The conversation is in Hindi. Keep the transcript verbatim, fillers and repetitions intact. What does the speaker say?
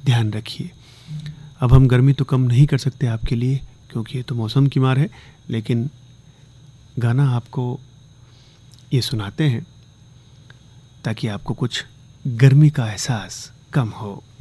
ध्यान रखिए। अब हम गर्मी तो कम नहीं कर सकते आपके लिए, क्योंकि ये तो मौसम की मार है, लेकिन गाना आपको ये सुनाते हैं ताकि आपको कुछ गर्मी का एहसास कम हो।